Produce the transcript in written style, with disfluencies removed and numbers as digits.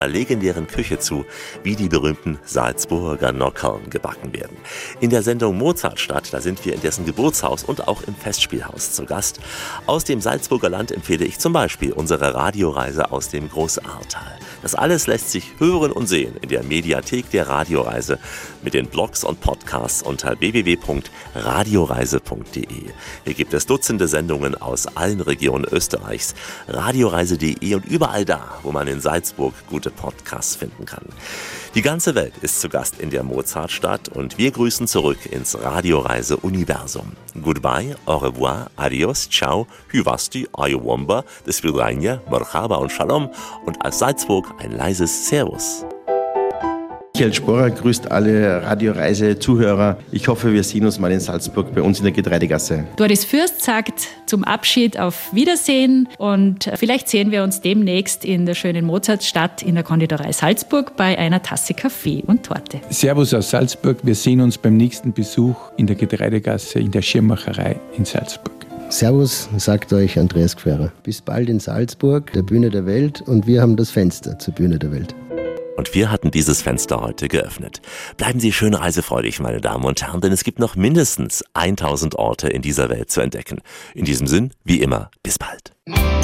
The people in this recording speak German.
legendären Küche zu, wie die berühmten Salzburger Nockern gebacken werden. In der Sendung Mozartstadt, da sind wir in dessen Geburtshaus und auch im Festspielhaus zu Gast. Aus dem Salzburger Land empfehle ich zum Beispiel unsere Radioreise aus dem Großahrtal. Das alles lässt sich hören und sehen in der Mediathek der Radioreise mit den Blogs und Podcasts unter www.radioreise.de. Hier gibt es Dutzende Sendungen aus allen Regionen Österreichs, radioreise.de und überall da, wo man in Salzburg gute Podcasts finden kann. Die ganze Welt ist zu Gast in der Mozartstadt und wir grüßen zurück ins Radioreise-Universum. Goodbye, au revoir, adios, ciao, hyvasti, ayowomba, des Vidranja, Merhaba und Shalom und aus Salzburg ein leises Servus. Michael Sporer grüßt alle Radioreise-Zuhörer. Ich hoffe, wir sehen uns mal in Salzburg bei uns in der Getreidegasse. Doris Fürst sagt zum Abschied auf Wiedersehen und vielleicht sehen wir uns demnächst in der schönen Mozartstadt in der Konditorei Salzburg bei einer Tasse Kaffee und Torte. Servus aus Salzburg. Wir sehen uns beim nächsten Besuch in der Getreidegasse in der Schirmmacherei in Salzburg. Servus, sagt euch Andreas Gfährer. Bis bald in Salzburg, der Bühne der Welt, und wir haben das Fenster zur Bühne der Welt. Und wir hatten dieses Fenster heute geöffnet. Bleiben Sie schön reisefreudig, meine Damen und Herren, denn es gibt noch mindestens 1000 Orte in dieser Welt zu entdecken. In diesem Sinn, wie immer, bis bald.